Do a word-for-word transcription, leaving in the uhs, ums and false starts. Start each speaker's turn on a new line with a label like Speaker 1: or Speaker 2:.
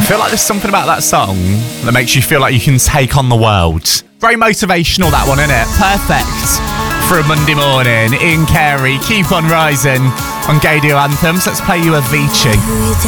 Speaker 1: feel like there's something about that song that makes you feel like you can take on the world. Very motivational, that one, isn't it? Perfect for a Monday morning. Ian Carey, Keep On Rising on Gaydio Anthems. Let's play you Avicii.